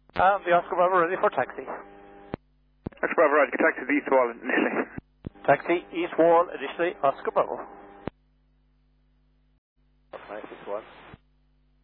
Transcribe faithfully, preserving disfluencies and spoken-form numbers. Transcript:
And the Oscar Bravo ready for taxi. Oscar Bravo, right, you can taxi the east wall initially. Taxi, east wall initially, Oscar Bravo. Nice, this one.